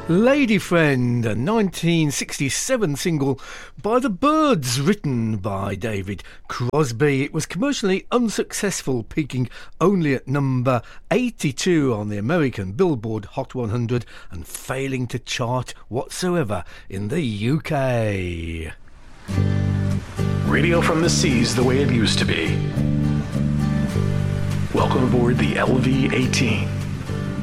Lady Friend, a 1967 single by The Byrds, written by David Crosby. It was commercially unsuccessful, peaking only at number 82 on the American Billboard Hot 100 and failing to chart whatsoever in the UK. Radio from the seas the way it used to be. Welcome aboard the LV-18.